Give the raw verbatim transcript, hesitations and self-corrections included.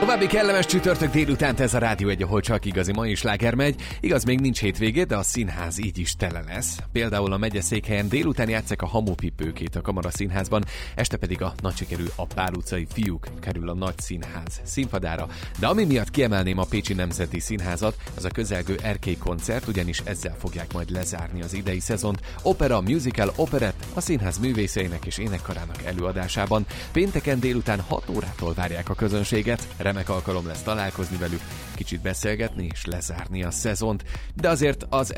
További kellemes csütörtök délutánt, ez a Rádió egy, ahol csak igazi mai sláger megy. Igaz, még nincs hétvégé, de a színház így is tele lesz. Például a megyeszékhelyen délután játsszák a Hamupipőkét a Kamara Színházban, este pedig a nagysikerű A Pál utcai fiúk kerül a Nagy Színház színpadára. De ami miatt kiemelném a Pécsi Nemzeti Színházat, az a közelgő erkély koncert, ugyanis ezzel fogják majd lezárni az idei szezont. Opera, musical, operett a színház művészeinek és énekkarának előadásában. Pénteken délután hat órától várják a közönséget. Remek alkalom lesz találkozni velük, kicsit beszélgetni és lezárni a szezont, de azért az